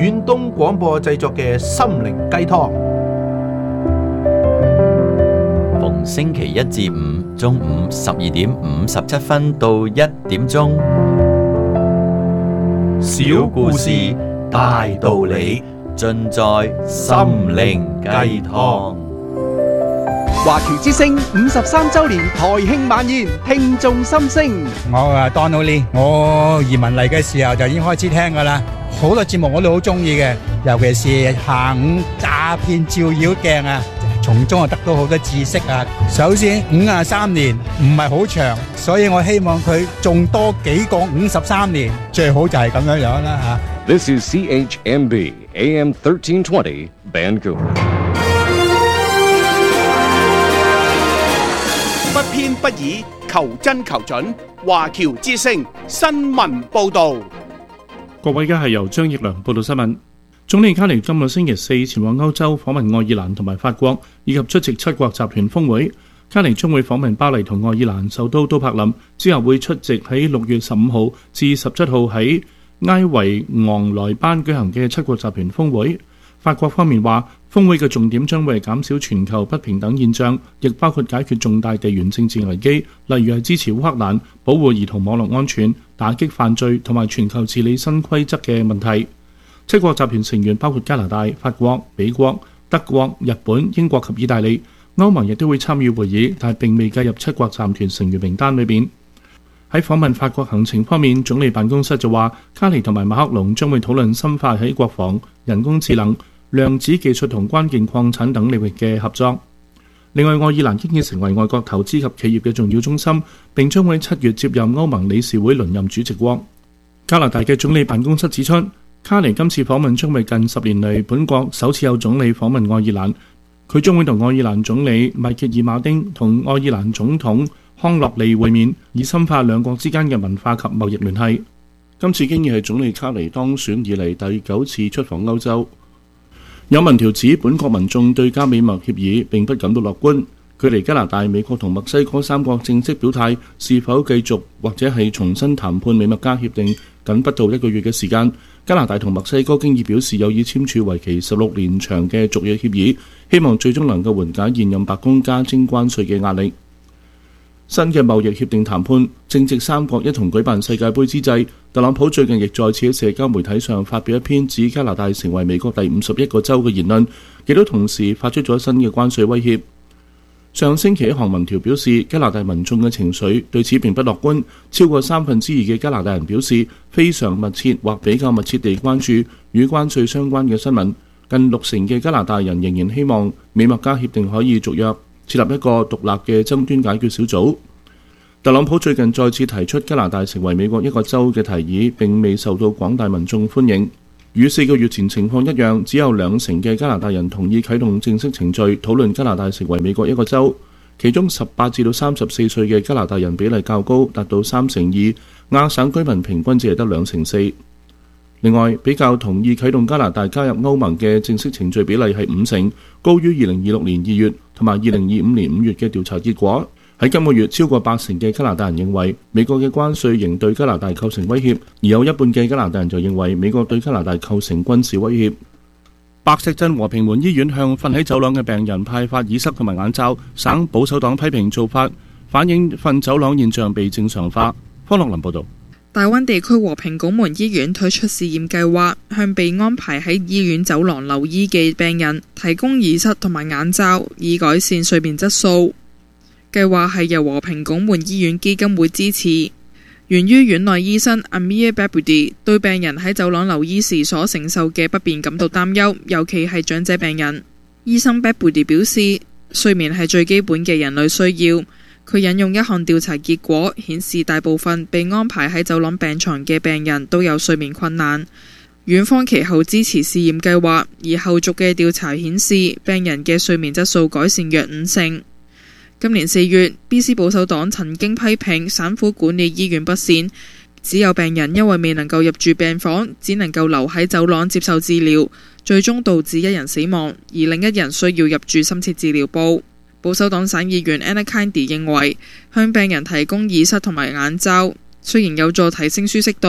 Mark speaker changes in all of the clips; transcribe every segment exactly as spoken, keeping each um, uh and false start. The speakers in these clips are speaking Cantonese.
Speaker 1: 遠東廣播製作嘅心靈雞湯，
Speaker 2: 逢星期一至五中午十二點五十七分到一點鐘，小故事大道理，盡在心靈雞湯。
Speaker 3: 華僑之聲五十三週年台慶晚宴，聽眾心聲。
Speaker 4: 我啊 Donald Lee，我移民嚟嘅時候就已經開始聽噶啦，好多節目我都好中意嘅，尤其是下午詐騙照妖鏡啊，從中啊得到好多知識啊。首先五十三年唔係好長，所以我希望佢仲多幾個五十三年，最好就係咁樣樣啦吓。
Speaker 5: This is C H M B A M thirteen twenty Vancouver。
Speaker 3: 不偏不倚，求真求準。華僑之聲新聞報道。
Speaker 6: 各位，而家係由張奕良報道新聞。總理卡尼今個星期四前往歐洲訪問愛爾蘭同埋法國，以及出席七國集團峰會。卡尼將會訪問巴黎同愛爾蘭首都都柏林，之後會出席喺六月十五號至十七號喺埃維昂萊班舉行嘅七國集團峰會。法國方面話，峰會嘅重點將會係減少全球不平等現象，亦包括解決重大地緣政治危機，例如係支持烏克蘭、保護兒童網絡安全、打擊犯罪同埋全球治理新規則嘅問題。七國集團成員包括加拿大、法國、美國、德國、日本、英國及意大利。歐盟亦都會參與會議，但係並未計入七國集團成員名單裏邊。喺訪問法國行程方面，總理辦公室就話，卡尼同埋馬克龍將會討論深化喺國防、人工智能、量子技術同關鍵礦產等領域嘅合作。另外，愛爾蘭經已成為外國投資及企業嘅重要中心，並將會七月接任歐盟理事會輪任主席國。加拿大嘅總理辦公室指出，卡尼今次訪問將為近十年嚟本國首次有總理訪問愛爾蘭。佢將會同愛爾蘭總理米歇爾馬丁同愛爾蘭總統康樂利會面，以深化兩國之間嘅文化及貿易聯繫。今次經已係總理卡尼當選以嚟第九次出訪歐洲。有民調指本國民眾對加美墨協議並不感到樂觀。距離加拿大、美國同墨西哥三國正式表態是否繼續或者係重新談判美墨加協定，僅不到一個月嘅時間。加拿大同墨西哥經已表示有意簽署為期十六年長嘅續約協議，希望最終能夠緩解現任白宮加徵關稅嘅壓力。新嘅貿易協定談判正值三國一同舉辦世界盃之際，特朗普最近亦再次喺社交媒體上發表一篇指加拿大成為美國第五十一個州嘅言論，亦都同時發出咗新嘅關稅威脅。上星期一項民調表示，加拿大民眾嘅情緒對此並不樂觀，超過三分之二嘅加拿大人表示非常密切或比較密切地關注與關稅相關嘅新聞。近六成嘅加拿大人仍然希望美墨加協定可以續約，設立一個獨立嘅爭端解決小組。特朗普最近再次提出加拿大成為美國一個州嘅提議，並未受到廣大民眾歡迎。與四個月前情況一樣，只有兩成嘅加拿大人同意啟動正式程序討論加拿大成為美國一個州，其中十八至到三十四歲嘅加拿大人比例較高，達到三成二，亞省居民平均只係得兩成四。另外，比較同意啟動加拿大加入歐盟嘅正式程序比例係五成，高於二零二六年二月同埋二零二五年五月嘅調查結果。喺今個月，超過八成嘅加拿大人認為美國嘅關稅仍對加拿大構成威脅，而有一半嘅加拿大人就認為美國對加拿大構成軍事威脅。白石鎮和平門醫院向瞓喺走廊嘅病人派發耳塞同埋眼罩，省保守黨批評做法反映瞓走廊現象被正常化。方樂林報導。
Speaker 7: 大灣地區和平拱門醫院推出試驗計劃，向被安排喺醫院走廊留醫嘅病人提供耳塞同埋眼罩，以改善睡眠質素。計劃係由和平拱門醫院基金會支持，源於院內醫生 Amir Babudi 對病人喺走廊留醫時所承受嘅不便感到擔憂，尤其係長者病人。醫生 Babudi 表示，睡眠係最基本嘅人類需要。佢引用一項調查結果顯示，大部分被安排喺走廊病床嘅病人都有睡眠困難。院方其後支持試驗計劃，而後續嘅調查顯示，病人嘅睡眠質素改善約五成。今年四月 ，B C 保守黨曾經批評省府管理醫院不善，只有病人因為未能夠入住病房，只能夠留喺走廊接受治療，最終導致一人死亡，而另一人需要入住深切治療部。保守黨省議員 Anna Kennedy 認為，向病人提供耳塞同埋眼罩，雖然有助提升舒適度，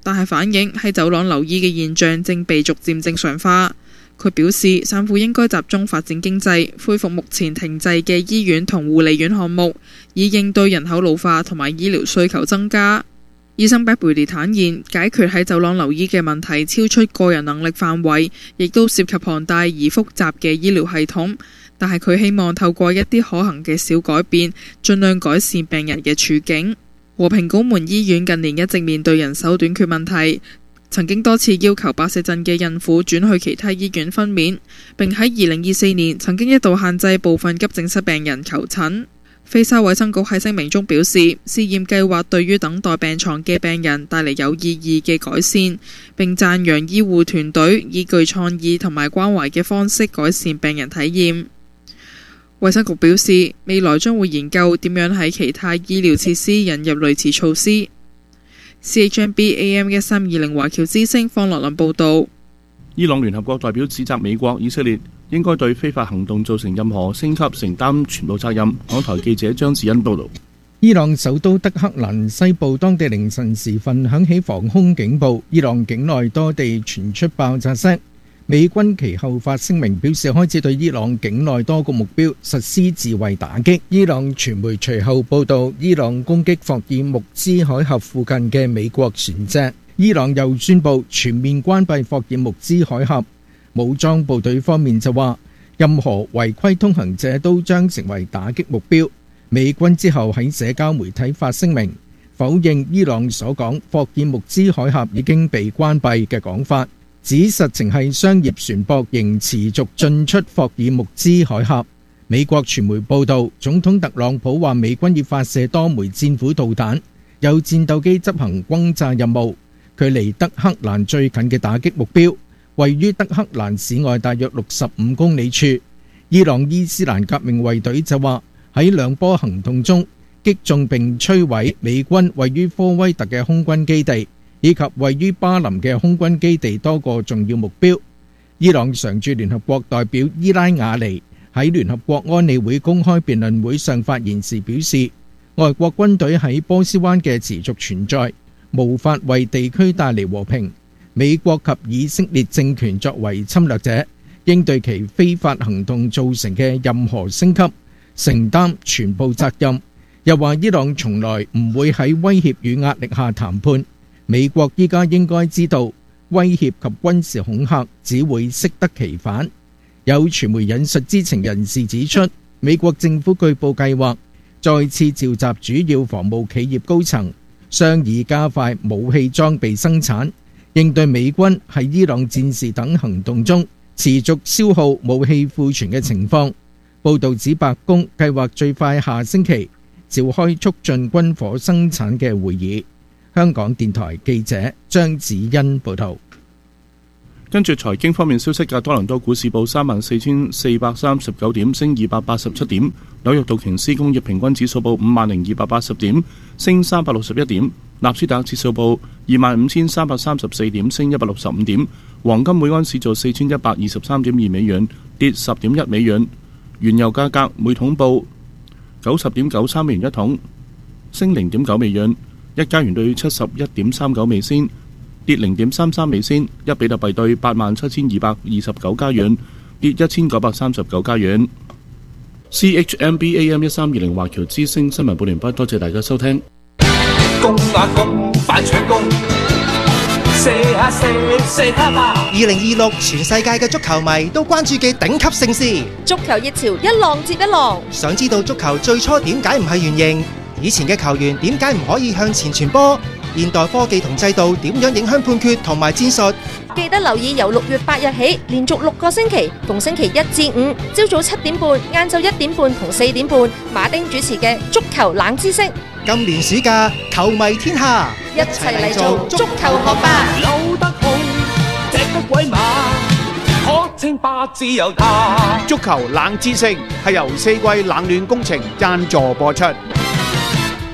Speaker 7: 但係反映喺走廊留醫嘅現象正被逐漸正常化。佢表示，省府應該集中發展經濟，恢復目前停滯嘅醫院同護理院項目，以應對人口老化同埋醫療需求增加。醫生貝貝利坦言，解決喺走廊留醫嘅問題超出個人能力範圍，亦都涉及龐大而複雜嘅醫療系統。但係佢希望透過一啲可行嘅小改變，盡量改善病人嘅處境。和平拱門醫院近年一直面對人手短缺問題，曾經多次要求白石鎮嘅孕婦轉去其他醫院分娩，並喺二零二四年曾經一度限制部分急症室病人求診。非洲衛生局喺聲明中表示，試驗計劃對於等待病床嘅病人帶嚟有意義嘅改善，並讚揚醫護團隊以具創意同埋關懷嘅方式改善病人體驗。衛生局表示，未來將會研究點樣喺其他醫療設施引入類似措施。C H M B A M 一三二零華僑之聲方樂林報導。
Speaker 6: 伊朗聯合國代表指責美國、以色列應該對非法行動造成任何升級承擔全部責任。港台記者張子欣報導。
Speaker 8: 伊朗首都德黑蘭西部當地凌晨時分響起防空警報，伊朗境內多地傳出爆炸聲。美軍其後發聲明表示，開始對伊朗境內多個目標實施自衛打擊。伊朗傳媒隨後報道，伊朗攻擊霍爾木茲海峽附近嘅美國船隻。伊朗又宣布全面關閉霍爾木茲海峽。武裝部隊方面就話，任何違規通行者都將成為打擊目標。美軍之後喺社交媒體發聲明，否認伊朗所講霍爾木茲海峽已經被關閉嘅講法，指實情係商業船舶仍持續進出霍爾木茲海峽。美國傳媒報道，總統特朗普話美軍已發射多枚戰斧導彈，有戰鬥機執行轟炸任務。距離德黑蘭最近嘅打擊目標位於德黑蘭市外大約六十五公里處。伊朗伊斯蘭革命衛隊就話喺兩波行動中擊中並摧毀美軍位於科威特嘅空軍基地，以及位於巴林嘅空軍基地多個重要目標。伊朗常駐聯合國代表伊拉瓦尼喺聯合國安理會公開辯論會上發言時表示，外國軍隊喺波斯灣嘅持續存在無法為地區帶嚟和平。美國及以色列政權作為侵略者，應對其非法行動造成嘅任何升級承擔全部責任。又話伊朗從來唔會喺威脅與壓力下談判。美國依家應該知道，威脅及軍事恐嚇只會適得其反。有傳媒引述知情人士指出，美國政府據報計劃再次召集主要防務企業高層，商議加快武器裝備生產，應對美軍喺伊朗戰事等行動中持續消耗武器庫存嘅情況。報導指白宮計劃最快下星期召開促進軍火生產嘅會議。香港電台記者張子欣報道。
Speaker 6: 跟住財經方面消息，嘅多倫多股市報三萬四千四百三十九點，升二百八十七點；紐約道瓊斯工業平均指數報五萬零二百八十點，升三百六十一點；納斯達克指數報二萬五千三百三十四點，升一百六十五點；黃金每安士做四千一百二十三點二美元，跌十點一美元；原油價格每桶報九十點九三美元一桶，升零點九美元。一加元兌七十一點三九美仙，跌零點三三美仙；一比特幣兌八萬七千二百二十九加元，跌一千九百三十九加元。C H M B A M 一三二零華僑之聲新聞報完畢，多謝大家收聽。
Speaker 9: 公啊公，反搶攻，射下射，射下吧！
Speaker 10: 二零二六全世界嘅足球迷都關注嘅頂級盛事，
Speaker 11: 足球熱潮一浪接一浪。
Speaker 10: 想知道足球最初點解唔係圓形？以前嘅球員點解唔可以向前傳波？現代科技同制度點樣影響判決同埋戰術？
Speaker 11: 記得留意由六月八日起，連續六個星期，逢星期一至五，朝早七點半、晏晝一點半同四點半，馬丁主持嘅足球冷知識。
Speaker 10: 今年暑假，球迷天下，
Speaker 11: 一齊嚟做足球學霸。
Speaker 9: 扭得好，隻得鬼馬，可稱霸自由他。
Speaker 12: 足球冷知識係由四季冷暖工程贊助播出。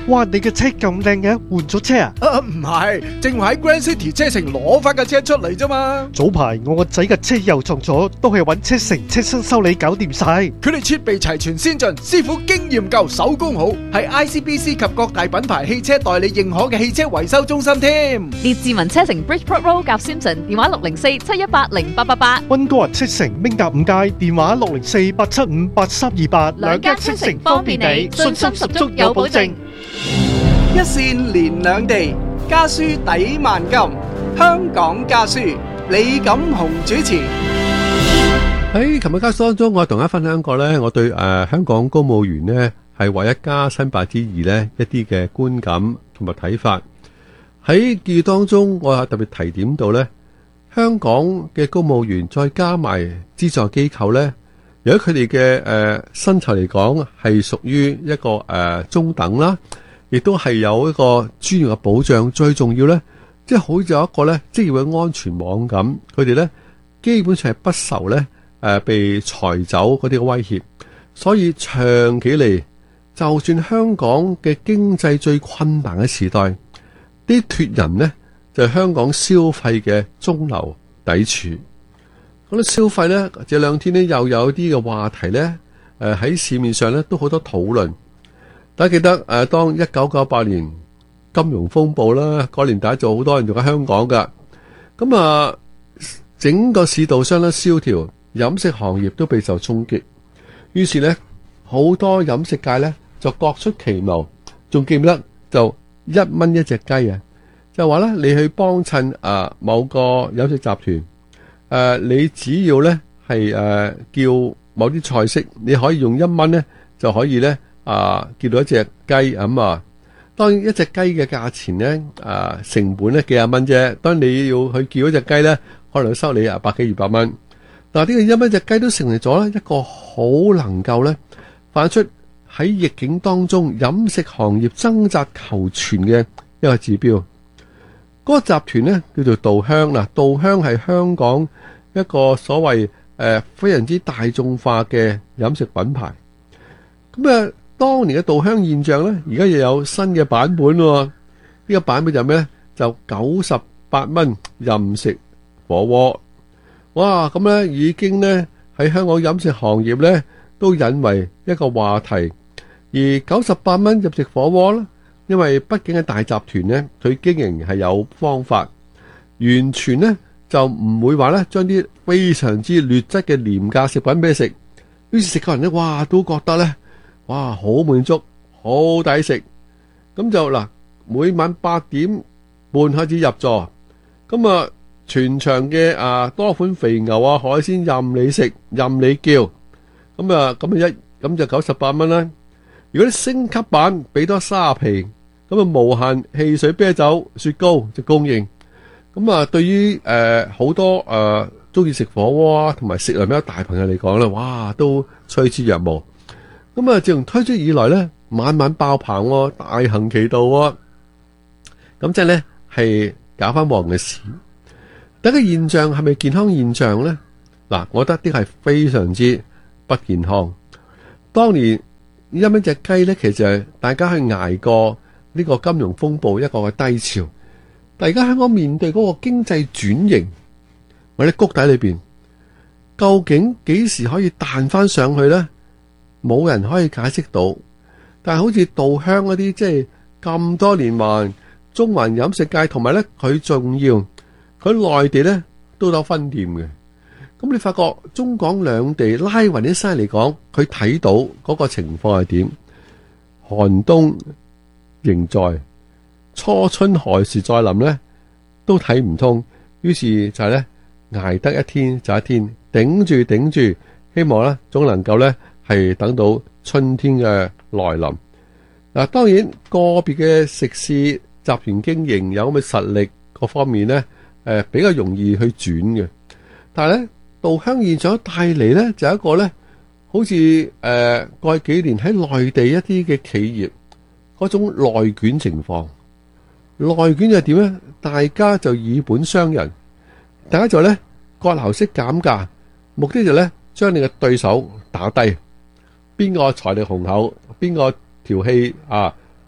Speaker 12: 哇，你嘅車咁靚嘅，換咗車啊？
Speaker 3: 啊，唔係，正話喺 Grand City 車城攞翻架車出嚟啫嘛。
Speaker 12: 早排我個仔嘅車又撞咗，都係揾車城車身修理搞掂晒。
Speaker 3: 佢哋設備齊全先進，師傅經驗夠，手工好，係 I C B C 及各大品牌汽車代理認可嘅汽車維修中心添。
Speaker 13: 列治文車城 Bridgeport Road 夾 Simpson，電話六零四七一八零八八八。
Speaker 12: 溫哥華車城明達五街，電話六零四八七五八三二八。
Speaker 13: 兩間車城方便你，信心十足有保證。
Speaker 3: 一線連兩地，家書抵萬金。香港家書，李錦雄主持。
Speaker 14: 喺琴日家書當中，我同大家分享過呢，我對誒、呃、香港公務員呢係為一家新八之二呢一啲嘅觀感同埋睇法。喺結語當中，我有特別提點到呢，香港嘅公務員再加埋資助機構呢，如果佢哋嘅誒薪酬嚟講係屬於一個誒、呃、中等啦，亦都係有一個專業嘅保障。最重要呢，即係好似有一個呢職業嘅安全網咁，佢哋呢基本上係不受呢。誒、呃，被裁走嗰啲嘅威脅，所以長期嚟，就算香港嘅經濟最困難嘅時代，啲脫人呢就係、香港消費嘅中流砥柱。咁啲消費呢，這兩天呢又有啲嘅話題呢，誒、呃、喺市面上呢都好多討論。大家記得誒、呃，當一九九八年金融風暴啦，嗰年大家就好多人仲喺香港噶，咁啊，整個市道相當蕭條。飲食行業都備受衝擊，於是呢，好多飲食界呢就各出奇謀，仲記唔得就一蚊一隻雞啊！就話呢，你去幫襯啊某個飲食集團，誒、啊、你只要呢係誒、啊、叫某啲菜式，你可以用一蚊呢就可以呢啊叫到一隻雞咁啊。當然一隻雞嘅價錢呢，啊成本呢幾廿蚊啫，當你要去叫一隻雞呢，可能收你啊百幾二百蚊。嗱，呢個一蚊隻雞都成為咗咧一個好能夠咧反出喺逆境當中飲食行業掙扎求存嘅一個指標。嗰、那個集團咧叫做稻香，嗱，稻香係香港一個所謂誒、呃、非常之大眾化嘅飲食品牌。咁啊，當年嘅稻香現象咧，而家又有新嘅版本喎。呢、這個版本就咩咧？就九十八蚊任食火鍋。哇！咁咧已經咧喺香港飲食行業咧都引為一個話題。而九十八蚊入食火鍋咧，因為畢竟係大集團咧，佢經營係有方法，完全咧就唔會話咧將啲非常之劣質嘅廉價食品俾你食。於是食個人咧，哇都覺得咧，哇好滿足，好抵食。咁就嗱，每晚八點半開始入座，咁啊〜全場嘅啊多款肥牛啊海鮮任你食任你叫，咁啊咁啊一咁就九十八蚊啦。如果啲升級版俾多沙皮，咁啊無限汽水、啤酒、雪糕就供應。咁啊對於誒好多誒中意食火鍋啊同埋食量比較大朋友嚟講咧，哇都趨之若鶩。咁啊自從推出以來咧，晚晚爆棚喎，大行其道喎。咁即係咧係搞翻旺嘅事。第一個現象係咪健康現象呢？嗱，我覺得啲係非常之不健康。當年一蚊隻雞呢，其實係大家去捱過呢個金融風暴一個嘅低潮。但而家香港面對嗰個經濟轉型或者谷底裏邊，究竟幾時可以彈翻上去呢？冇人可以解釋到。但係好似稻香嗰啲，即係咁多年環中環飲食界，同埋呢佢仲要。佢內地咧都有分店嘅，咁你發覺中港兩地拉勻啲生意嚟講，佢睇到嗰個情況係點？寒冬仍在，初春何時再臨咧？都睇唔通，於是就係咧捱得一天就一天，頂住頂住，希望咧總能夠咧係等到春天嘅來臨。嗱，當然個別嘅食肆集團經營有咁嘅實力，各方面咧。誒、呃，比較容易去轉嘅，但係咧，稻香現象帶嚟咧，就一個咧，好似誒、呃、過去幾年喺內地一啲嘅企業嗰種內卷情況，內卷就係點咧？大家就以本傷人，大家就咧割喉式減價，目的就咧將你嘅對手打低，邊個財力雄厚，邊個條氣啊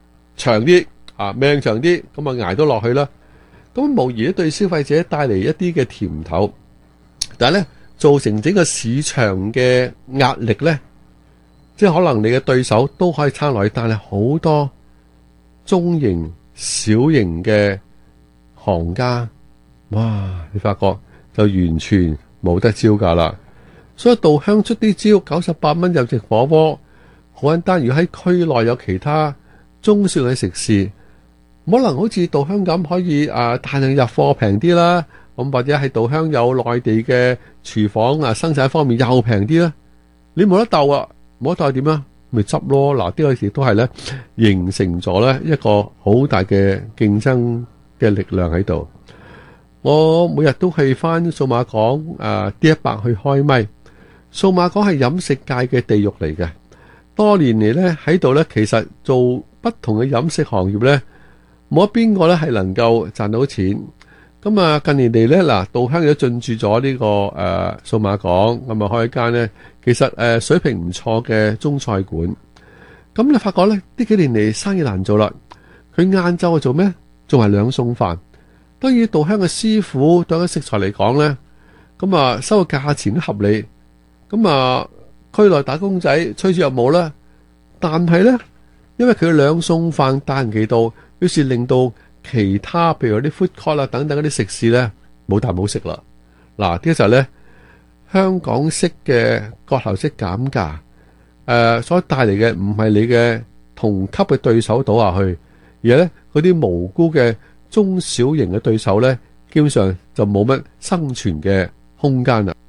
Speaker 14: 長啲啊，命長啲，咁啊捱到落去啦。咁無疑對消費者帶嚟一啲嘅甜頭，但係咧造成整個市場嘅壓力咧，即係可能你嘅對手都可以撐落去，但係好多中型、小型嘅行家，哇！你發覺就完全冇得招架啦。所以稻香出啲招，九十八蚊有隻火鍋，好簡單。如果喺區內有其他中小嘅食肆，可能好似稻香咁可以啊大量入貨平啲啦，咁或者係稻香有內地嘅廚房啊生產方面又平啲啦。你冇得鬥啊，冇得鬥點啊？咪執咯。嗱，呢個亦都係咧形成咗咧一個好大嘅競爭嘅力量喺度。我每日都去翻數碼港誒 D 一百去開咪。數碼港係飲食界嘅地獄嚟嘅，多年嚟咧喺度咧，其實做不同嘅飲食行業咧。冇一邊個咧係能夠賺到錢，咁啊近年嚟咧嗱，稻香亦都進駐咗呢個誒數碼港，咁啊開一間咧，其實誒水平唔錯嘅中菜館。咁你發覺咧呢幾年嚟生意難做啦，佢晏晝啊做咩？仲係兩餸飯。當然稻香嘅師傅對個食材嚟講咧，咁啊收嘅價錢都合理。咁啊區內打工仔吹住又冇啦，但係咧因為佢兩餸飯大行其道。於是令到其他譬如啲 food court 啊等等嗰啲食肆咧冇啖好食啦。嗱，呢個就係咧香港式嘅割頭式減價，誒、呃、所帶嚟嘅唔係你嘅同級嘅對手倒下去，而係咧嗰啲無辜嘅中小型嘅對手咧，基本上就冇乜生存嘅空間啦。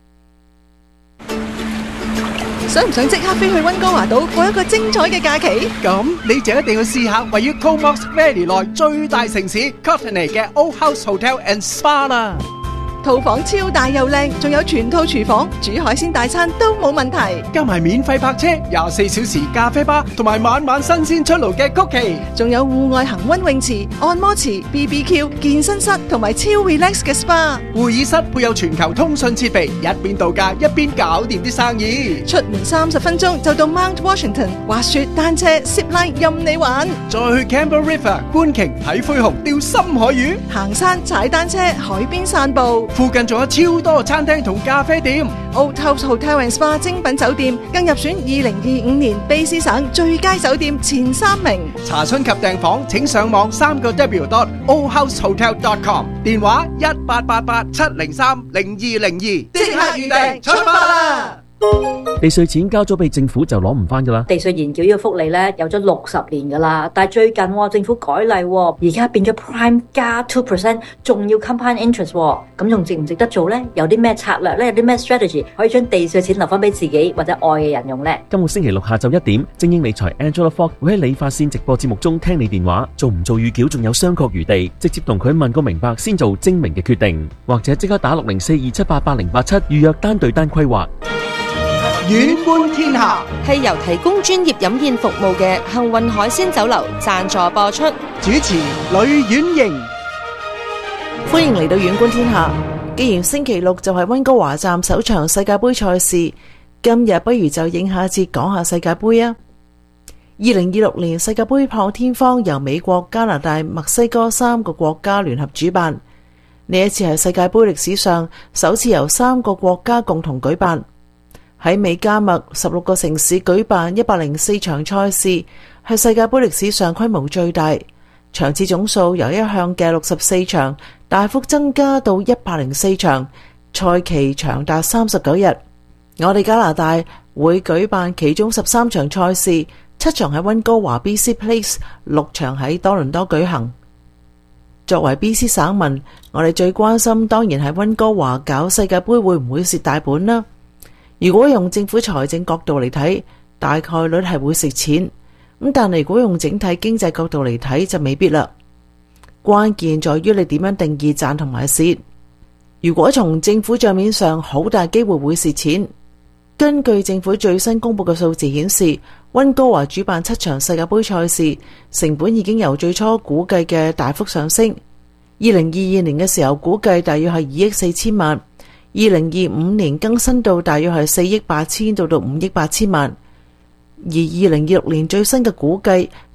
Speaker 15: 想唔想即刻飛去溫哥華島過一個精彩嘅假期？
Speaker 3: 咁你就一定要試下位於 Comox Valley 內最大城市 Courtenay 嘅 Old House Hotel and Spa 啦。
Speaker 15: 套房超大又靚，仲有全套廚房，煮海鮮大餐都冇問題。
Speaker 3: 加埋免費泊車、廿四小時咖啡吧，同埋晚晚新鮮出爐嘅曲奇，
Speaker 15: 仲有戶外恒溫泳池、按摩池、B B Q、健身室同埋超 relax 嘅 SPA。
Speaker 3: 會議室配有全球通訊設備，一邊度假一邊搞掂啲生意。
Speaker 15: 出門三十分鐘就到 Mount Washington， 滑雪、單車、zip line 任你玩。
Speaker 3: 再去 Campbell River 觀鯨、睇灰熊、釣深海魚，
Speaker 15: 行山、踩單車、海邊散步。
Speaker 3: 附近仲有超多餐廳同咖啡店。
Speaker 15: Old House Hotel and Spa 精品酒店更入選二零二五年卑詩省最佳酒店前三名。
Speaker 3: 查詢及訂房請上網三個 W dot old house hotel dot com， 電話一八八八七零三零二零二，即刻預訂出發啦！
Speaker 16: 地稅錢交咗俾政府就攞唔翻噶啦。
Speaker 17: 地稅延繳呢個福利咧有咗六十年噶啦，但係最近、哦、政府改例、哦，而家變咗 Prime 加 two percent， 仲要 compound interest， 咁、哦、仲值唔值得做呢？有啲咩策略呢？有啲咩 strategy 可以將地稅錢留翻俾自己或者愛嘅人用呢？
Speaker 16: 今個星期六下晝一點，精英理財 Angela Fogg 會喺理髮線直播節目中聽你電話，做唔做預繳仲有商榷餘地，直接同佢問個明白先做精明嘅決定，或者即刻打六零四二七八八零八七預約單對單規劃。
Speaker 3: 遠觀天下
Speaker 11: 係由提供專業飲宴服務嘅幸運海鮮酒樓贊助播出，
Speaker 3: 主持呂婉瑩。
Speaker 18: 歡迎嚟到遠觀天下。既然星期六就係溫哥華站首場世界盃賽事，今日不如就影下節講下世界盃啊！二零二六年世界盃破天荒由美國、加拿大、墨西哥三個國家聯合主辦，呢一次係世界盃歷史上首次由三個國家共同舉辦。喺美加墨十六個城市舉辦一百零四場賽事，係世界盃歷史上規模最大。場次總數由一向嘅六十四場大幅增加到一百零四場，賽期長達三十九日。我哋加拿大會舉辦其中十三場賽事，七場喺溫哥華 B C Place， 六場喺多倫多舉行。作為 B C 省民，我哋最關心當然係溫哥華搞世界盃會唔會蝕大本啦。如果用政府財政角度嚟睇，大概率係會蝕錢。咁但係如果用整體經濟角度嚟睇，就未必啦。關鍵在於你點樣定義賺同埋蝕。如果從政府賬面上，好大機會會蝕錢。根據政府最新公布嘅數字顯示，溫哥華主辦七場世界盃賽事，成本已經由最初估計嘅大幅上升。二零二二年嘅時候估計大約係二億四千萬。二零二五年更新到大約係四億八千到到五億八千萬，而二零二六年最新嘅估計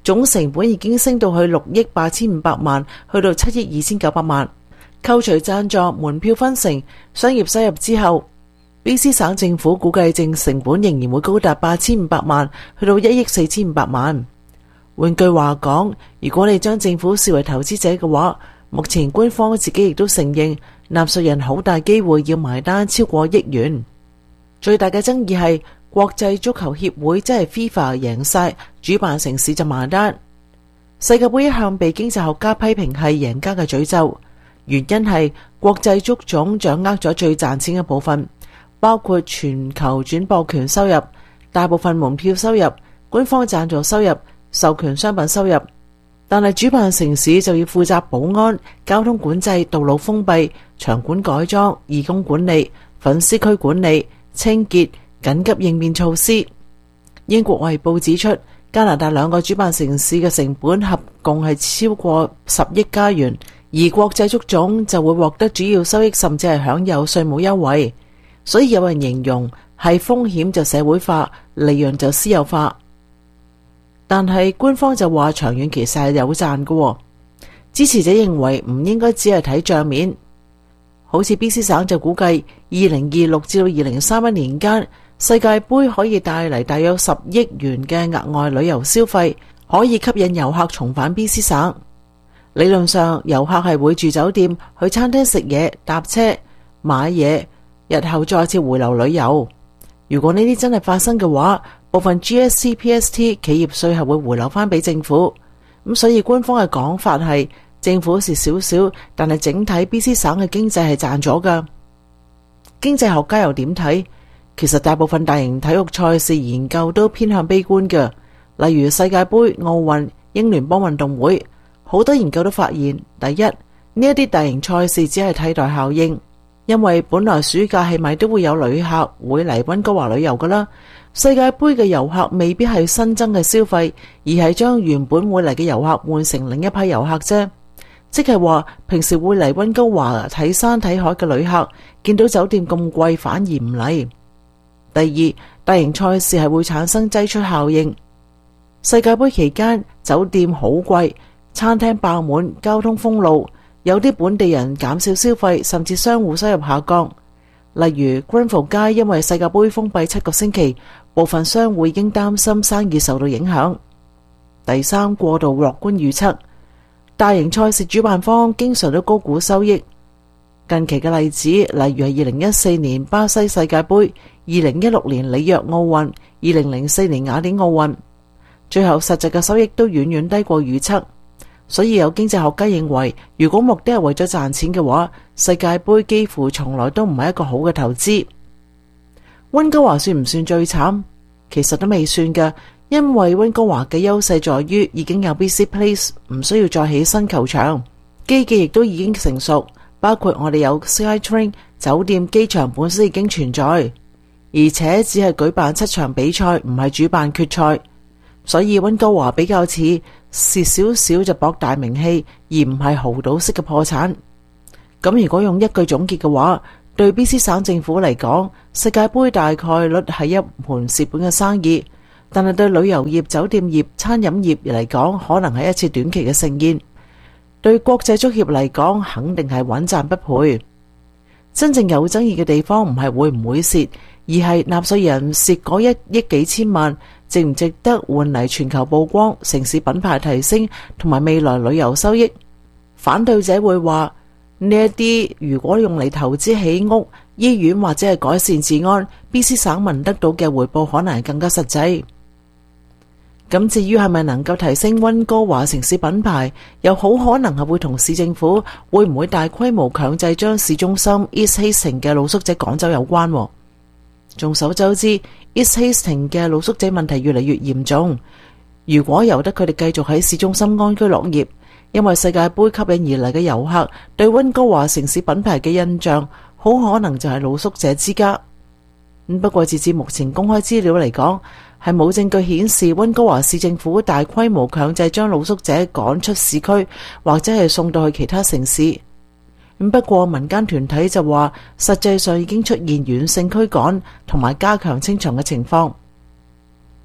Speaker 18: 總成本已經升到去六億八千五百萬，去到七億二千九百萬。扣除贊助、門票分成、商業收入之後，B C 省政府估計淨成本仍然會高達八千五百萬，去到一億四千五百萬。換句話講，如果你將政府視為投資者嘅話，目前官方自己亦都承認，納稅人好大機會要埋單超過億元。最大嘅爭議係國際足球協會即係 FIFA 贏晒，主辦城市就埋單。世界盃一向被經濟學家批評係贏家嘅詛咒，原因係國際足總掌握咗最賺錢嘅部分，包括全球轉播權收入、大部分門票收入、官方贊助收入、授權商品收入。但係主辦城市就要負責保安、交通管制、道路封閉、場館改裝、義工管理、粉絲區管理、清潔、緊急應變措施。英國衛報指出，加拿大兩個主辦城市嘅成本合共係超過十億加元，而國際足總就會獲得主要收益，甚至係享有稅務優惠。所以有人形容係風險就社會化，利潤就私有化。但係官方就話長遠其實係有賺嘅，支持者認為唔應該只係睇賬面。好似 B C 省就估計，二零二六至到二零三一年間，世界盃可以帶嚟大約十億元嘅額外旅遊消費，可以吸引遊客重返 B C 省。理論上，遊客係會住酒店、去餐廳食嘢、搭車、買嘢，日後再次回流旅遊。如果呢啲真係發生嘅話，部分 G S T、P S T 企業稅係會回流翻俾政府。咁所以官方嘅講法係政府蝕少少，但係整體 B C 省嘅經濟係賺咗噶。經濟學家又點睇？其實大部分大型體育賽事研究都偏向悲觀嘅，例如世界盃、奧運、英聯邦運動會，好多研究都發現，第一，呢一啲大型賽事只係替代效應。因為本來暑假係咪都會有旅客會嚟溫哥華旅遊噶啦，世界盃嘅遊客未必係新增嘅消費，而係將原本會嚟嘅遊客換成另一批遊客啫。即係話平時會嚟溫哥華睇山睇海嘅旅客，見到酒店咁貴反而唔嚟。第二，大型賽事係會產生擠出效應。世界盃期間酒店好貴，餐廳爆滿，交通封路。有啲本地人減少消費，甚至商戶收入下降。例如 Grenfell 街因為世界盃封閉七個星期，部分商戶已經擔心生意受到影響。第三，過度樂觀預測，大型賽事主辦方經常都高估收益。近期嘅例子，例如係二零一四年巴西世界盃、二零一六年里約奧運、二零零四年雅典奧運，最後實際嘅收益都遠遠低過預測。所以有經濟學家認為，如果目的係為咗賺錢嘅話，世界盃幾乎從來都唔係一個好嘅投資。溫哥華算唔算最慘？其實都未算㗎，因為溫哥華嘅優勢在於已經有 B C Place， 唔需要再起新球場，基建亦都已經成熟，包括我哋有 SkyTrain 酒店，機場本身已經存在，而且只係舉辦七場比賽，唔係主辦決賽。所以溫哥華比較似蝕少少就博大名氣，而唔係豪賭式嘅破產。咁如果用一句總結嘅話，對 B C 省政府嚟講，世界盃大概率係一盤蝕本嘅生意，但係對旅遊業、酒店業、餐飲業嚟講，可能係一次短期嘅盛宴。對國際足協嚟講，肯定係穩賺不賠。真正有爭議嘅地方唔係會唔會蝕，而係納稅人蝕嗰一億幾千萬，值唔值得換嚟全球曝光、城市品牌提升同埋未來旅遊收益？反對者會話呢一啲如果用嚟投資起屋、醫院或者係改善治安 ，B C 省民得到嘅回報可能係更加實際。咁至於係咪能夠提升溫哥華城市品牌，又好可能係會同市政府會唔會大規模強制將市中心 East Hastings 嘅露宿者趕走有關。眾所周知 East Hastings 嘅露宿者問題越嚟越嚴重。如果由得佢哋繼續喺市中心安居樂業，因為世界盃吸引而嚟嘅遊客對溫哥華城市品牌嘅印象，好可能就係露宿者之家。不過截至目前公開資料嚟講，係冇證據顯示溫哥華市政府大規模強制將露宿者趕出市區，或者係送到去其他城市。不過民間團體就話，實際上已經出現遠性驅趕同埋加強清場嘅情況。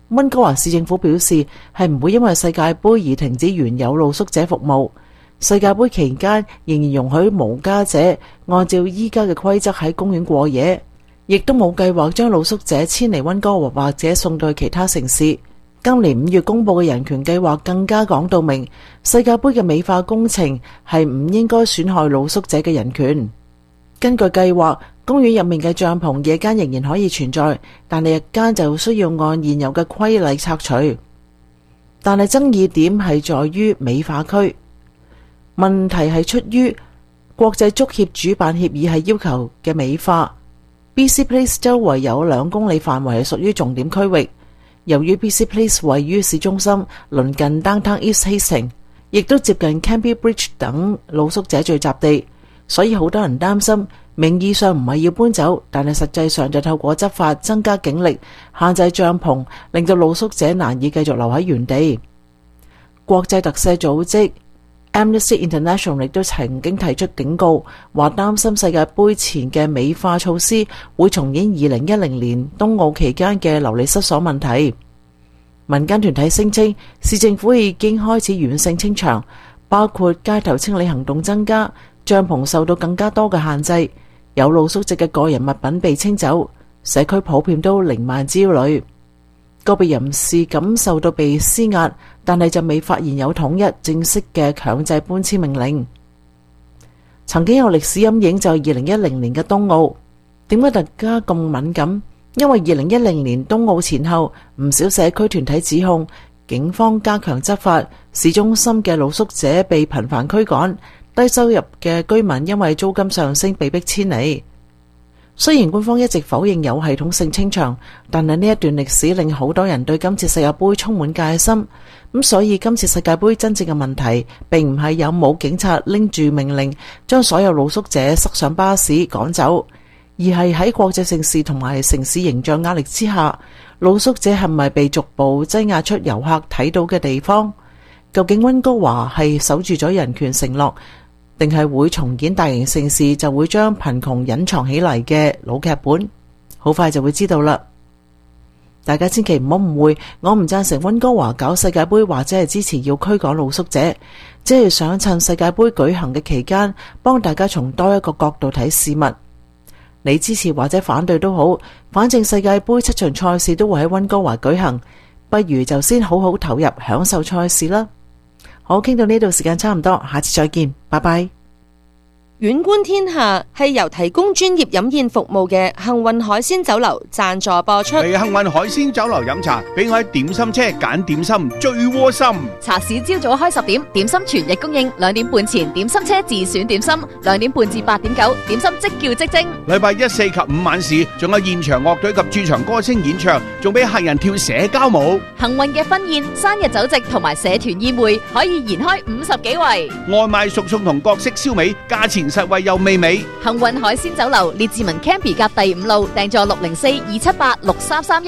Speaker 18: 溫哥華市政府表示係唔會因為世界盃而停止原有露宿者服務。世界盃期間仍然容許無家者按照依家嘅規則喺公園過夜，亦都冇計劃將露宿者遷離溫哥華或者送到去其他城市。今年五月公布嘅人權計劃更加講到明，世界盃嘅美化工程係唔應該損害露宿者嘅人權。根據計劃，公園入面嘅帳篷夜間仍然可以存在，但係日間就需要按現有嘅規例拆除。但係爭議點係在於美化區，問題係出於國際足協主辦協議係要求嘅美化。B C Place 周圍有兩公里範圍係屬於重點區域。由於 B C Place 位於市中心，鄰近 Downtown East Hastings， 亦都接近 Cambie Bridge 等露宿者聚集地，所以好多人擔心，名義上唔係要搬走，但係實際上就透過執法增加警力，限制帳篷，令到露宿者難以繼續留喺原地。國際特赦組織 Amnesty International 亦都曾經提出警告，話擔心世界盃前嘅美化措施會重演二零一零年冬奧期間嘅流離失所問題。民間團體聲稱，市政府已經開始軟性清場，包括街頭清理行動增加，帳篷受到更加多嘅限制，有露宿者嘅個人物品被清走，社區普遍都瀰漫焦慮。個別人士感受到被施壓，但係就未發現有統一正式嘅強制搬遷命令。曾經有歷史陰影就係二零一零年嘅冬奧。點解大家咁敏感？因為二零一零年冬奧前後，唔少社區團體指控警方加強執法，市中心嘅露宿者被頻繁驅趕，低收入嘅居民因為租金上升被迫遷離。雖然官方一直否認有系統性清場，但係呢一段歷史令好多人對今次世界盃充滿戒心。咁所以今次世界盃真正嘅問題並唔係有冇警察拎住命令將所有露宿者塞上巴士趕走，而係喺國際盛事同埋城市形象壓力之下，露宿者係咪被逐步擠壓出遊客睇到嘅地方？究竟溫哥華係守住咗人權承諾，定係會重演大型盛事就會將貧窮隱藏起嚟嘅老劇本？好快就會知道啦！大家千祈唔好誤會，我唔贊成溫哥華搞世界盃或者係支持要驅趕露宿者，只係想趁世界盃舉行嘅期間，幫大家從多一個角度睇事物。你支持或者反對都好，反正世界盃七場賽事都會喺溫哥華舉行，不如就先好好投入享受賽事啦。好，傾到呢度時間差唔多，下次再見，拜拜。
Speaker 11: 遠觀天下係由提供專業飲宴服務嘅幸運海鮮酒樓贊助播出。
Speaker 3: 嚟幸運海鮮酒樓飲茶，俾我喺點心車揀點心最窩心。
Speaker 13: 茶市朝早開十點，點心全日供應。兩點半前點心車自選點心，兩點半至八點九，點心即叫即蒸。
Speaker 3: 禮拜一、四及五晚市，仲有現場樂隊及駐場歌星演唱，仲俾客人跳社交舞。
Speaker 13: 幸運嘅婚宴、生日酒席同埋社團宴會可以延開五十幾圍。
Speaker 3: 外賣熟餸同各式燒味，價錢實惠又美味。
Speaker 13: 幸運海鮮酒樓列治文 Campy 甲第五路，訂座六零四二七八六三三一。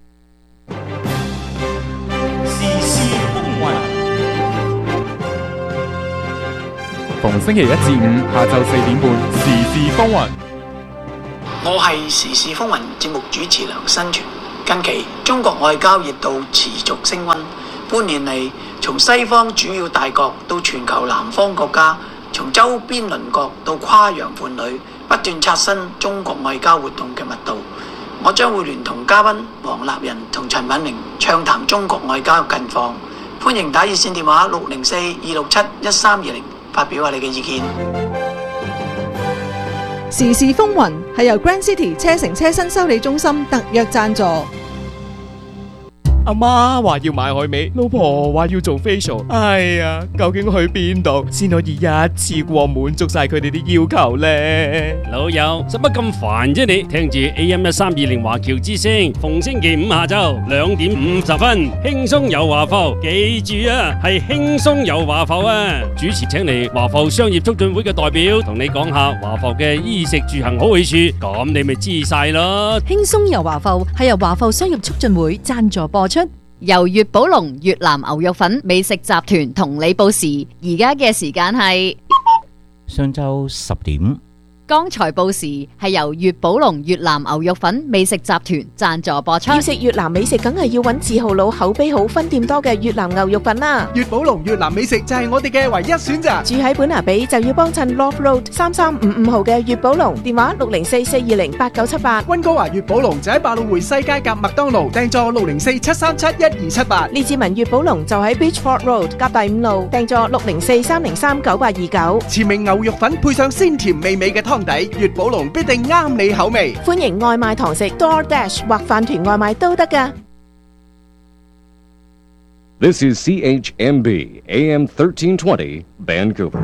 Speaker 19: 時事風雲，逢星期一至五下晝四點半，時事風雲。
Speaker 20: 我係時事風雲節目主持梁新全。近期中國外交熱度持續升溫，半年嚟，從西方主要大國到全球南方國家，從周邊鄰國到跨洋伴侶，不斷刷新中國外交活動嘅密度。我將會聯同嘉賓黃立仁同陳敏玲暢談中國外交近況。歡迎打熱線電話六零四二六七一三二零發表下你嘅意見。
Speaker 15: 時事風雲係由 Grand City 車城車新修理中心特約贊助。
Speaker 21: 阿媽話要買海味，老婆話要做 facial， 哎呀，究竟去邊度先可以一次過滿足晒佢哋啲要求呢？
Speaker 22: 老友，使乜咁煩啫你？聽住 A M 一三二零華僑之聲，逢星期五下晝兩點五十分，輕鬆遊華埠，記住啊，係輕鬆遊華埠啊！主持請嚟華埠商業促進會嘅代表，同你講下華埠嘅衣食住行好去處，咁你咪知晒咯。
Speaker 23: 輕鬆遊華埠係由華埠商業促進會贊助播出。
Speaker 13: 由粵寶龍越南牛肉粉美食集團同你報時，而家嘅時間係
Speaker 24: 上晝十點。
Speaker 13: 剛才報時係由粵寶龍越南牛肉粉美食集團贊助播出。
Speaker 1: 要食越南美食，梗係要揾字號佬口碑好、分店多嘅越南牛肉粉啦。
Speaker 3: 粵寶龍越南美食就係我哋嘅唯一選擇。
Speaker 1: 住喺本拿比就要幫襯 Love Road 三三五五號嘅粵寶龍，電話六零四四二零八九七八。
Speaker 3: 溫哥華粵寶龍就喺百老匯西街夾麥當勞，訂座六零四七三七一二七八。
Speaker 1: 列治文粵寶龍就喺 Beachford Road 夾第五路，訂座六零四三零三九八二九。
Speaker 3: 前名牛肉粉配上鮮甜美美嘅湯底，粵寶龍必定啱你口味。
Speaker 1: 歡迎外賣堂食 DoorDash 或飯團外賣都得㗎。
Speaker 5: This is C H M B A M thirteen twenty Vancouver。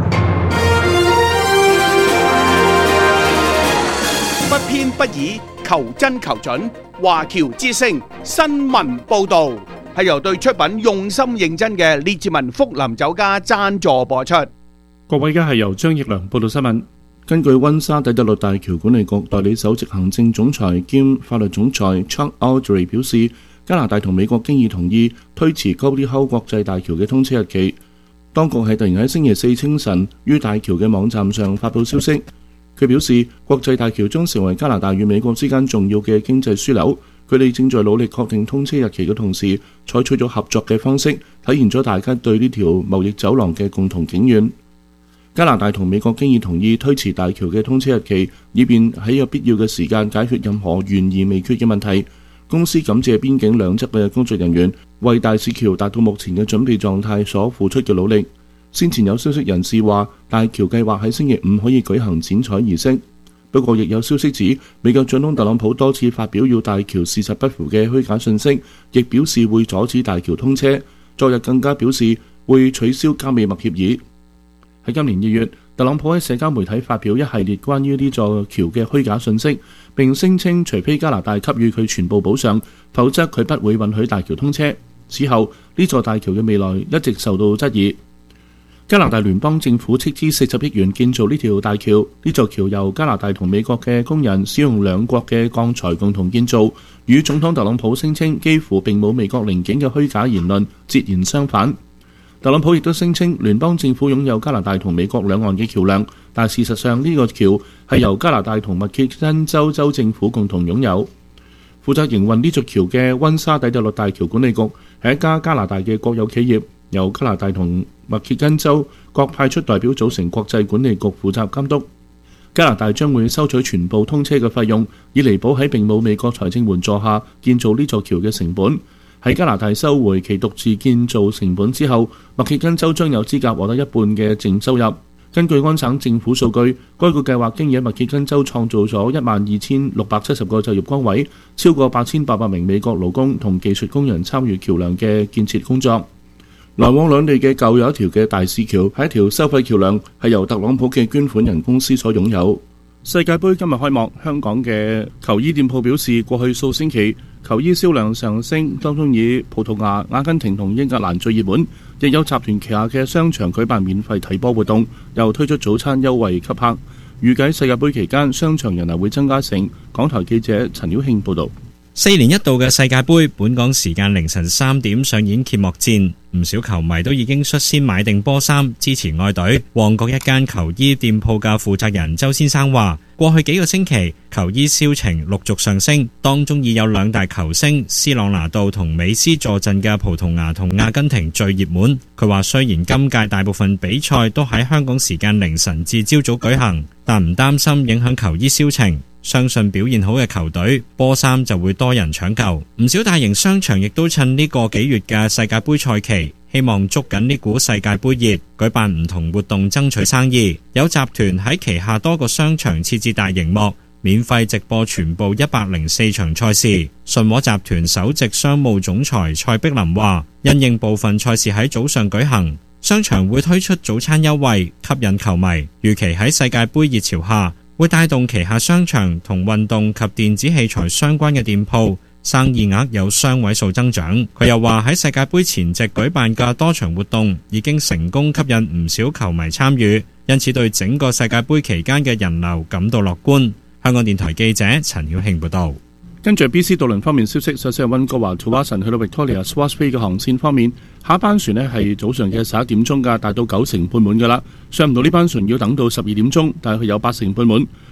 Speaker 3: 不偏不倚，求真求準。華僑之聲新聞報導係由對出品用心認真嘅列治文福林酒家贊助播出。
Speaker 6: 各位，而家係由張益良報道新聞。根據溫莎底特律大橋管理局代理首席行政總裁兼法律總裁 Chuck Audrey 表示，加拿大同美國經已同意推遲 Gordie Howe 國際大橋嘅通車日期。當局係突然喺星期四清晨於大橋嘅網站上發布消息。佢表示，國際大橋將成為加拿大與美國之間重要嘅經濟樞紐。佢哋正在努力確定通車日期嘅同時，採取咗合作嘅方式，體現咗大家對呢條貿易走廊嘅共同景願。加拿大同美國經已同意推遲大橋嘅通車日期，以便喺有必要嘅時間解決任何懸而未決嘅問題。公司感謝邊境兩側嘅工作人員為大使橋達到目前嘅準備狀態所付出嘅努力。先前有消息人士話，大橋計劃喺星期五可以舉行剪彩儀式。不過亦有消息指，美國總統特朗普多次發表與大橋事實不符嘅虛假信息，亦表示會阻止大橋通車。昨日更加表示會取消加美墨協議。喺今年二月，特朗普喺社交媒體發表一系列關於呢座橋嘅虛假信息，並聲稱除非加拿大給予佢全部補償，否則佢不會允許大橋通車。此後，呢座大橋嘅未來一直受到質疑。加拿大聯邦政府斥資四十億元建造呢條大橋，呢座橋由加拿大同美國嘅工人使用兩國嘅鋼材共同建造，與總統特朗普聲稱幾乎並冇美國零件嘅虛假言論截然相反。特朗普亦都聲稱聯邦政府擁有加拿大同美國兩岸嘅橋梁，但事實上呢個橋係由加拿大同密歇根州州政府共同擁有。負責營運呢座橋嘅溫莎底特律大橋管理局係一家加拿大嘅國有企業，由加拿大同密歇根州各派出代表組成國際管理局負責監督。加拿大將會收取全部通車嘅費用，以彌補喺並冇美國財政援助下建造呢座橋嘅成本。喺加拿大收回其獨自建造成本之後，密歇根州將有資格獲得一半嘅淨收入。根據安省政府數據，該個計劃經已喺密歇根州創造咗一萬二千六百七十個就業崗位，超過八千八百名美國勞工同技術工人參與橋梁嘅建設工作。來往兩地嘅舊有一條嘅大使橋係一條收費橋梁，係由特朗普嘅捐款人公司所擁有。世界盃今日開幕，香港嘅球衣店鋪表示，過去數星期球衣銷量上升，當中以葡萄牙、阿根廷同英格蘭最熱門，亦有集團旗下嘅商場舉辦免費睇波活動，又推出早餐優惠給客。預計世界盃期間商場人流會增加成。港台記者陳曉慶報導。
Speaker 2: 四年一度嘅世界盃，本港時間凌晨三點上演揭幕戰，唔少球迷都已經率先買定波衫支持愛隊。旺角一間球衣店鋪嘅負責人周先生話，過去幾個星期球衣銷情陸續上升，當中已有兩大球星斯朗拿度同美斯坐鎮嘅葡萄牙同阿根廷最熱門。佢話雖然今屆大部分比賽都喺香港時間凌晨至朝早舉行，但唔擔心影響球衣銷情。相信表現好嘅球隊波衫就會多人搶購，唔少大型商場亦都趁呢個幾月嘅世界盃賽期，希望捉緊呢股世界盃熱，舉辦唔同活動爭取生意。有集團喺旗下多個商場設置大熒幕，免費直播全部一百零四場賽事。信和集團首席商務總裁蔡碧林話，因應部分賽事喺早上舉行，商場會推出早餐優惠吸引球迷，預期喺世界盃熱潮下會帶動旗下商場同運動及電子器材相關嘅店鋪生意額有雙位數增長。佢又話喺世界盃前夕舉辦嘅多場活動已經成功吸引唔少球迷參與，因此對整個世界盃期間嘅人流感到樂觀。香港電台記者陳曉慶報導。
Speaker 6: 跟住 B C 渡輪方面消息，首先係溫哥華 Tsawwassen 去到 Victoria Swartz Bay 嘅航線方面，下一班船呢係早上嘅十一點鐘㗎，達到九成半滿㗎啦。上唔到呢班船要等到十二點鐘，但係佢有八成半滿。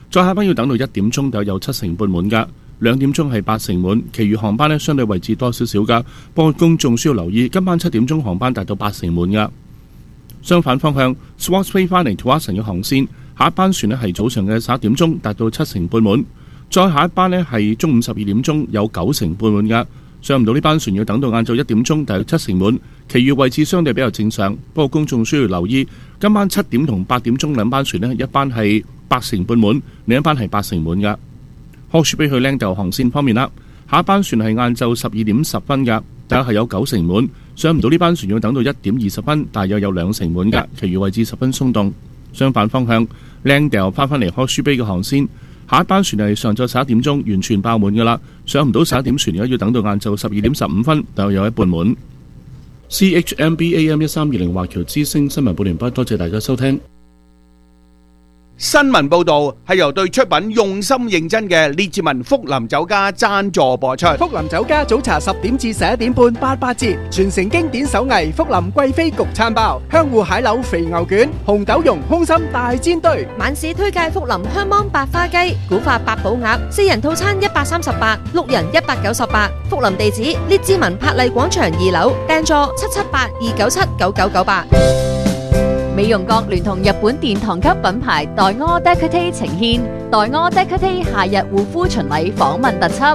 Speaker 6: 再下班要等到一點鐘就有七成半滿㗎，兩點鐘係八成滿，其餘航班呢相對位置多少少㗎。不過公眾需要留意，今晚七點鐘航班達到八成滿㗎。相反方向 ，Swansea 翻嚟土瓦城嘅航線，下一班船呢係早上嘅十一點鐘達到七成半滿，再下一班呢係中午十二點鐘有九成半滿㗎。上唔到呢班船要等到晏晝一點鐘，大約七成滿，其餘位置相對比較正常。不過公眾需要留意，今晚七點同八點鐘兩班船呢，一班係八成半滿，另一班係八成滿㗎。柯士卑去靚豆航線方面啦，下一班船係晏晝十二點十分㗎，大約係有九成滿，上唔到呢班船要等到一點二十分，大約有兩成滿㗎，其餘位置十分鬆動。相反方向，靚豆翻返嚟柯士卑嘅航線。下一班船係上晝十一點鐘完全爆滿㗎啦，上唔到十一點船而家要等到晏晝十二點十五分，大約有一半滿。C H M B A M 一三二零華僑之聲新聞報完畢，多謝大家收聽。
Speaker 3: 新聞報道係由對出品用心認真嘅列治文福林酒家贊助播出。
Speaker 4: 福林酒家早茶十點至十一點半八八折，傳承經典手藝福林貴妃焗餐包、香芋蟹柳肥牛卷、紅豆蓉空心大煎堆。
Speaker 11: 晚市推介福林香芒百花雞、古法八寶鴨，四人套餐一百三十八，六人一百九十八。福林地址列治文柏麗廣場二樓，訂座七七八二九七九九九八。
Speaker 13: 美容閣聯同日本殿堂級品牌黛柯 Décolleté 呈獻黛柯 Décolleté 夏日護膚巡禮訪問特輯。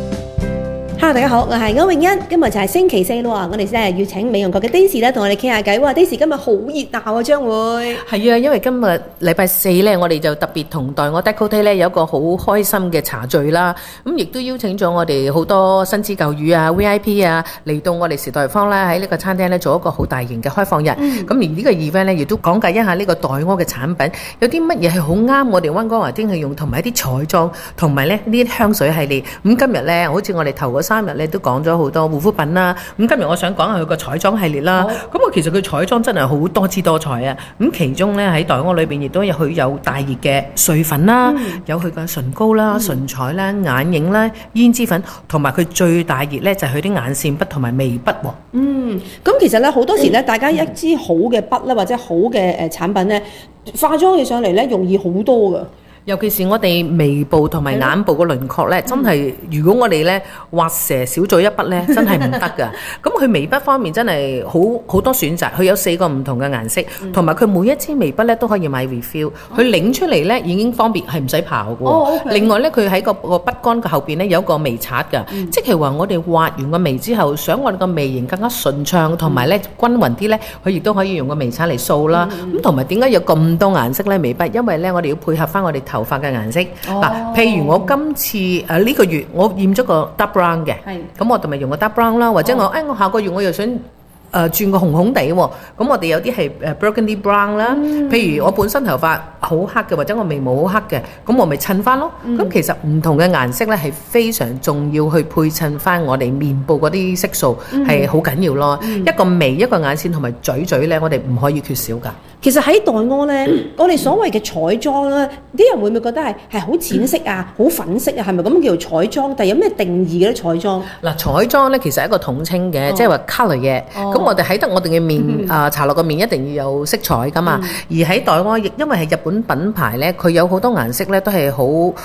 Speaker 7: Hello， 大家好，我係歐永欣，今日就係星期四咯，我哋真係要請美容閣嘅 Daisy 咧，同我哋傾下偈。哇 ，Daisy 今日好熱鬧啊，將會
Speaker 8: 係啊，因為今日禮拜四咧，我哋就特別同黛柯 Décolleté 咧有一個好開心嘅茶聚啦。咁亦都邀請咗我哋好多新知舊語啊 V I P 啊嚟到我哋時代坊啦，喺呢個餐廳咧做一個好大型嘅開放日。咁、嗯、而呢個 event 咧亦都講解一下呢個黛柯嘅產品，有啲乜嘢係好啱我哋溫哥華丁去用，同埋一啲彩妝，同埋咧呢啲香水系列。咁今日咧，好似我哋頭嗰三日咧都講咗好多護膚品啦。咁今日我想講下佢個彩妝系列啦。咁我其實佢彩妝真係好多姿多彩啊。咁其中咧喺黛柯裏邊亦都有佢有大熱嘅碎粉啦，嗯、有佢嘅唇膏啦、唇彩啦、眼影啦、胭脂粉，同埋佢最大熱咧就係佢啲眼線筆同埋眉筆喎。
Speaker 7: 嗯，咁其實咧好多時咧，大家一支好嘅筆咧，或者好嘅誒產品咧，化妝起上嚟咧容易好多㗎。
Speaker 8: 尤其是我哋眉部同埋眼部個輪廓咧，真係如果我哋咧畫蛇少咗一筆咧，真係唔得噶。咁佢眉筆方面真係好好多選擇，佢有四個唔同嘅顏色，同埋佢每一支眉筆咧都可以買 refill，佢擰出嚟咧已經方便，係唔使刨嘅。哦 okay. 另外咧，佢喺個個筆桿嘅後邊咧有個眉刷㗎，嗯、即係話我哋畫完個眉之後，想我哋個眉形更加順暢同埋咧均勻啲咧，佢亦都可以用個眉刷嚟掃啦。咁同埋點解有咁多顏色咧眉筆？因為咧我哋要配合翻我哋頭髮嘅顏色嗱、哦，譬如我今次誒呢、呃這個月我染咗個 dark brown 嘅，咁我哋咪用個 dark brown 啦，或者我誒、哦哎、我下個月我又想誒、呃、轉個紅紅地喎，咁我哋有啲係誒 burgundy brown 啦、嗯，譬如我本身頭髮好黑嘅，或者我眉毛好黑嘅，咁我咪襯翻咯。咁、嗯、其實唔同嘅顏色咧係非常重要去配襯翻我哋面部嗰啲色素係好緊要咯、嗯。一個眉一個眼線同埋嘴嘴咧，我哋唔可以缺少㗎。
Speaker 7: 其實喺黛柯咧，嗯、我哋所謂嘅彩妝咧，啲人會唔會覺得係係好淺色啊、好、嗯、粉色啊？係咪咁叫做彩妝？但係有咩定義嘅咧？彩妝
Speaker 8: 嗱，彩妝咧其實係一個統稱嘅，即係話 colour 嘅。咁、哦、我哋喺得我哋嘅面啊、嗯呃，搽落個面一定要有色彩噶嘛。嗯、而喺黛柯，亦因為係日本品牌咧，佢有好多顏色咧都係好誒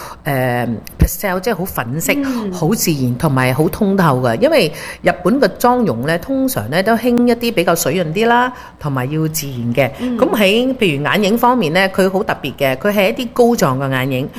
Speaker 8: pastel， 即係好粉色、好、嗯、自然同埋好通透嘅。因為日本嘅妝容咧，通常咧都興一啲比較水潤啲啦，同埋要自然嘅。咁、嗯咁喺譬如眼影方面咧，佢好特別嘅，佢係一啲膏狀嘅眼影。